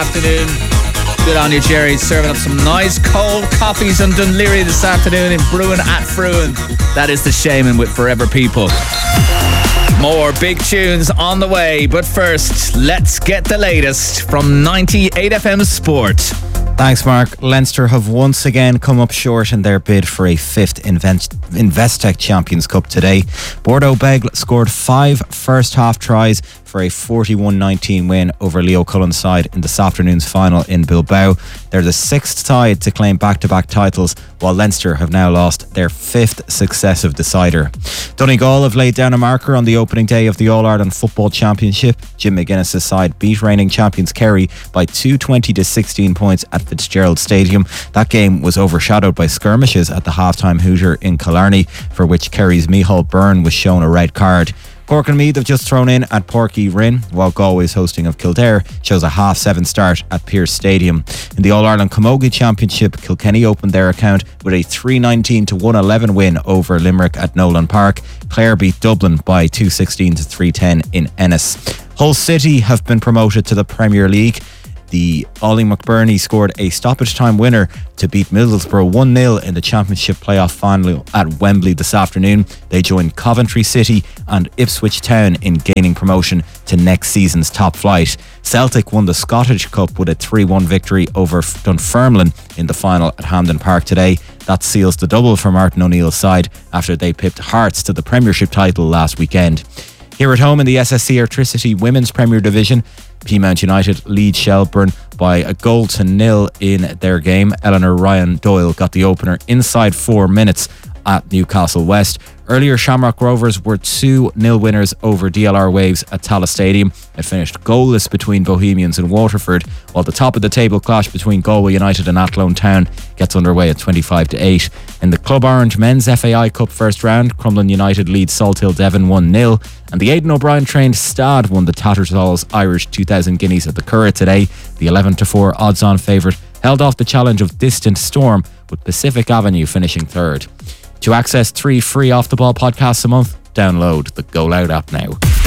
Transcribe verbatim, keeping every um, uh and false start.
afternoon. Good on you, Jerry. Serving up some nice cold coffees on Dunleary this afternoon in Bruin at Fruin. That is the Shaman with Forever People. More big tunes on the way, but first, let's get the latest from ninety-eight F M Sport. Thanks, Mark. Leinster have once again come up short in their bid for a fifth Invest- Investec Champions Cup today. Bordeaux Bègles scored five first half tries for a forty-one nineteen win over Leo Cullen's side in this afternoon's final in Bilbao. They're the sixth side to claim back-to-back titles, while Leinster have now lost their fifth successive decider. Donegal have laid down a marker on the opening day of the All-Ireland Football Championship. Jim McGuinness's side beat reigning champions Kerry by two twenty to sixteen points at Fitzgerald Stadium. That game was overshadowed by skirmishes at the half-time Hoosier in Killarney, for which Kerry's Micheál Byrne was shown a red card. Cork and Meath have just thrown in at Porky Rinn, while Galway's hosting of Kildare shows a half-seven start at Pearse Stadium. In the All-Ireland Camogie Championship, Kilkenny opened their account with a three nineteen to one eleven win over Limerick at Nolan Park. Clare beat Dublin by two sixteen to three ten in Ennis. Hull City have been promoted to the Premier League. The Ollie McBurney scored a stoppage time winner to beat Middlesbrough one nil in the Championship playoff final at Wembley this afternoon. They joined Coventry City and Ipswich Town in gaining promotion to next season's top flight. Celtic won the Scottish Cup with a three one victory over Dunfermline in the final at Hampden Park today. That seals the double for Martin O'Neill's side after they pipped Hearts to the Premiership title last weekend. Here at home in the S S C Airtricity Women's Premier Division, Peamount United lead Shelburne by a goal to nil in their game. Eleanor Ryan Doyle got the opener inside four minutes at Newcastle West. Earlier, Shamrock Rovers were two nil winners over D L R Waves at Tallaght Stadium. It finished goalless between Bohemians and Waterford, while the top of the table clash between Galway United and Athlone Town gets underway at twenty-five to eight. In the Club Orange Men's F A I Cup first round, Crumlin United leads Salthill Devon one nil, and the Aidan O'Brien trained Stad won the Tattersall's Irish two thousand guineas at the Curragh today. The eleven to four odds-on favourite held off the challenge of Distant Storm, with Pacific Avenue finishing third. To access three free Off The Ball podcasts a month, download the Go Loud app now.